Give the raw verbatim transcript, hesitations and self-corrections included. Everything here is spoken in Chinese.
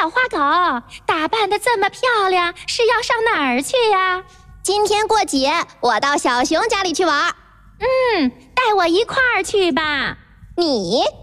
小花狗，打扮得这么漂亮，是要上哪儿去呀？ 今天过节，我到小熊家里去玩。 嗯，带我一块儿去吧。 你